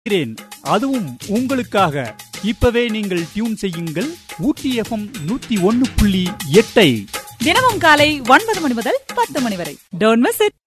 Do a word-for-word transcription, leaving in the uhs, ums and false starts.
அதுவும் உங்களுக்காக. இப்பவே நீங்கள் டியூன் செய்யுங்கள் ஊட்டி எஃப்எம் நூத்தி ஒன்னு புள்ளி எட்டை. தினமும் காலை ஒன்பது மணி முதல் பத்து மணி வரை. Don't miss it.